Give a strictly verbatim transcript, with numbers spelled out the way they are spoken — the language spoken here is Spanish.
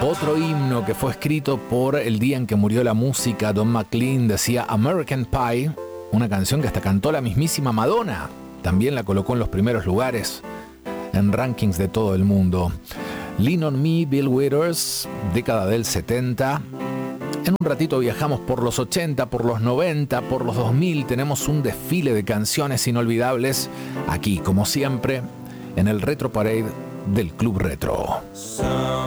Otro himno que fue escrito por el día en que murió la música. Don McLean decía American Pie, una canción que hasta cantó la mismísima Madonna. También la colocó en los primeros lugares en rankings de todo el mundo. Lean on Me, Bill Withers, década del setenta. En un ratito viajamos por los ochenta, por los noventa, por los dos mil. Tenemos un desfile de canciones inolvidables aquí, como siempre, en el Retro Parade del Club Retro.